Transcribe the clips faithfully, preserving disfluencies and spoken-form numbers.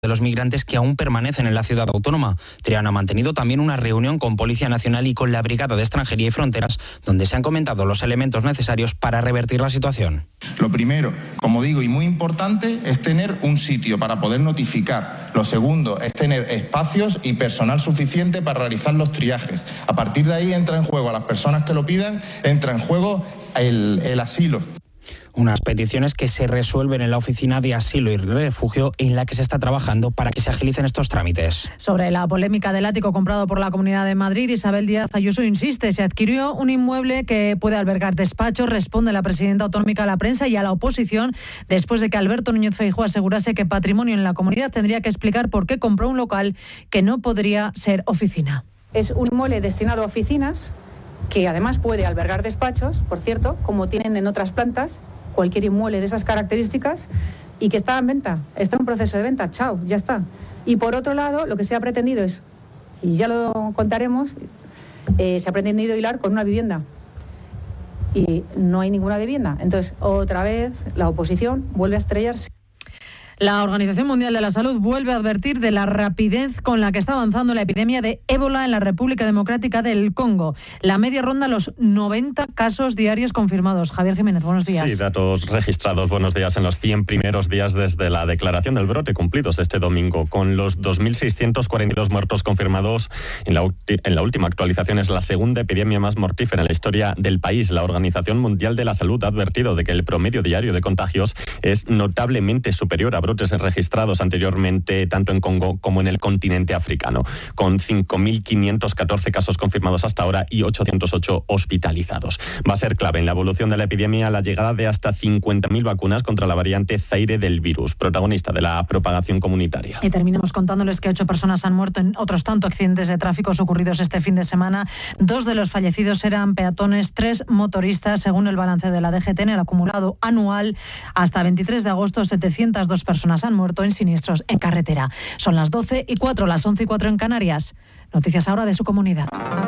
de los migrantes que aún permanecen en la ciudad autónoma. Triana ha mantenido también una reunión con Policía Nacional y con la Brigada de Extranjería y Fronteras, donde se han comentado los elementos necesarios para revertir la situación. Lo primero, como digo, y muy importante, es tener un sitio para poder notificar. Lo segundo es tener espacios y personal suficiente para realizar los triajes. A partir de ahí entra en juego, a las personas que lo pidan, entra en juego el, el asilo. Unas peticiones que se resuelven en la Oficina de Asilo y Refugio, en la que se está trabajando para que se agilicen estos trámites. Sobre la polémica del ático comprado por la Comunidad de Madrid, Isabel Díaz Ayuso insiste, se adquirió un inmueble que puede albergar despachos, responde la presidenta autonómica a la prensa y a la oposición, después de que Alberto Núñez Feijóo asegurase que Patrimonio en la comunidad tendría que explicar por qué compró un local que no podría ser oficina. Es un inmueble destinado a oficinas, que además puede albergar despachos, por cierto, como tienen en otras plantas, cualquier inmueble de esas características, y que está en venta, está en un proceso de venta, chao, ya está. Y por otro lado, lo que se ha pretendido es, y ya lo contaremos, eh, se ha pretendido hilar con una vivienda. Y no hay ninguna vivienda. Entonces, otra vez, la oposición vuelve a estrellarse. La Organización Mundial de la Salud vuelve a advertir de la rapidez con la que está avanzando la epidemia de ébola en la República Democrática del Congo. La media ronda los noventa casos diarios confirmados. Javier Jiménez, buenos días. Sí, datos registrados. Buenos días en los cien primeros días desde la declaración del brote cumplidos este domingo. Con los dos mil seiscientos cuarenta y dos muertos confirmados, en la, en la última actualización es la segunda epidemia más mortífera en la historia del país. La Organización Mundial de la Salud ha advertido de que el promedio diario de contagios es notablemente superior a brotes registrados anteriormente tanto en Congo como en el continente africano, con cinco mil quinientos catorce casos confirmados hasta ahora y ochocientos ocho hospitalizados. Va a ser clave en la evolución de la epidemia la llegada de hasta cincuenta mil vacunas contra la variante Zaire del virus, protagonista de la propagación comunitaria. Y terminamos contándoles que ocho personas han muerto en otros tantos accidentes de tráfico ocurridos este fin de semana. Dos de los fallecidos eran peatones, tres motoristas, según el balance de la D G T en el acumulado anual. Hasta veintitrés de agosto, setecientas dos personas han muerto en siniestros en carretera. Son las doce y cuatro, las once y cuatro en Canarias. Noticias ahora de su comunidad.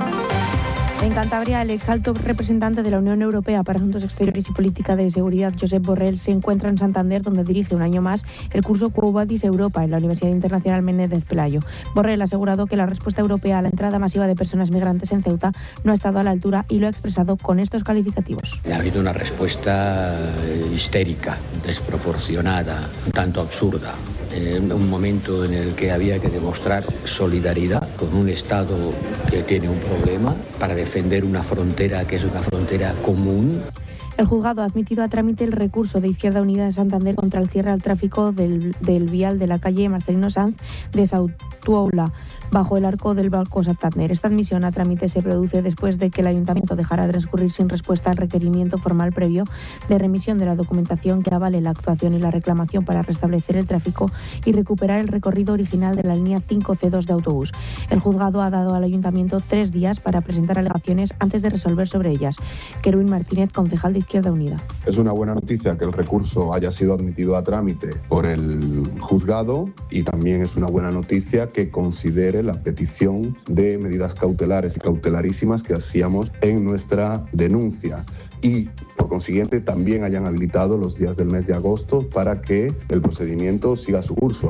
En Cantabria, el exalto representante de la Unión Europea para Asuntos Exteriores y Política de Seguridad, Josep Borrell, se encuentra en Santander, donde dirige un año más el curso Quo Vadis Europa en la Universidad Internacional Menéndez Pelayo. Borrell ha asegurado que la respuesta europea a la entrada masiva de personas migrantes en Ceuta no ha estado a la altura y lo ha expresado con estos calificativos. Ha habido una respuesta histérica, desproporcionada, un tanto absurda. En un momento en el que había que demostrar solidaridad con un Estado que tiene un problema para defender una frontera que es una frontera común. El juzgado ha admitido a trámite el recurso de Izquierda Unida de Santander contra el cierre al tráfico del, del vial de la calle Marcelino Sanz de Sautuola, bajo el arco del Balcó Santander. Esta admisión a trámite se produce después de que el Ayuntamiento dejara transcurrir sin respuesta al requerimiento formal previo de remisión de la documentación que avale la actuación y la reclamación para restablecer el tráfico y recuperar el recorrido original de la línea cinco C dos de autobús. El juzgado ha dado al Ayuntamiento tres días para presentar alegaciones antes de resolver sobre ellas. Querwin Martínez, concejal de Izquierda Unida. Es una buena noticia que el recurso haya sido admitido a trámite por el juzgado y también es una buena noticia que considere la petición de medidas cautelares y cautelarísimas que hacíamos en nuestra denuncia y por consiguiente también hayan habilitado los días del mes de agosto para que el procedimiento siga su curso.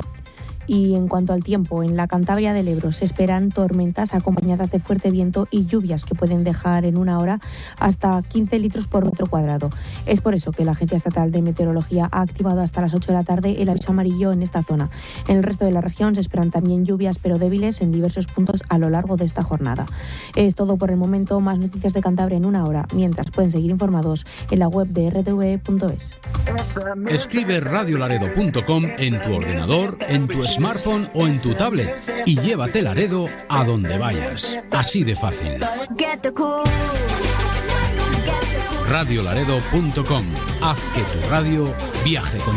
Y en cuanto al tiempo, en la Cantabria del Ebro se esperan tormentas acompañadas de fuerte viento y lluvias que pueden dejar en una hora hasta quince litros por metro cuadrado. Es por eso que la Agencia Estatal de Meteorología ha activado hasta las ocho de la tarde el aviso amarillo en esta zona. En el resto de la región se esperan también lluvias, pero débiles en diversos puntos a lo largo de esta jornada. Es todo por el momento. Más noticias de Cantabria en una hora. Mientras, pueden seguir informados en la web de r t v punto es. Escribe radio laredo punto com en tu ordenador, en tu smartphone o en tu tablet y llévate Laredo a donde vayas. Así de fácil. radio laredo punto com. Haz que tu radio viaje con